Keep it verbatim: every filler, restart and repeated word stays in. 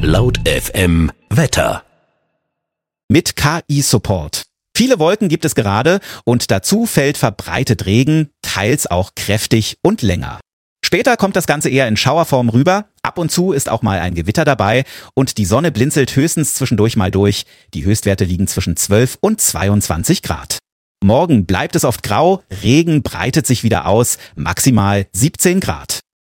Laut F M Wetter. Mit K I-Support. Viele Wolken gibt es gerade und dazu fällt verbreitet Regen, teils auch kräftig und länger. Später kommt das Ganze eher in Schauerform rüber. Ab und zu ist auch mal ein Gewitter dabei und die Sonne blinzelt höchstens zwischendurch mal durch. Die Höchstwerte liegen zwischen zwölf und zweiundzwanzig Grad. Morgen bleibt es oft grau, Regen breitet sich wieder aus, maximal siebzehn Grad.